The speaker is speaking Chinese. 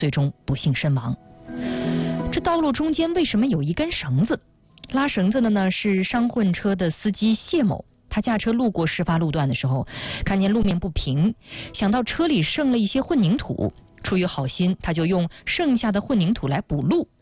最终不幸身亡。这道路中间为什么有一根绳子？拉绳子的呢是商混车的司机谢某，他驾车路过事发路段的时候，看见路面不平，想到车里剩了一些混凝土，出于好心，他就用剩下的混凝土来补路，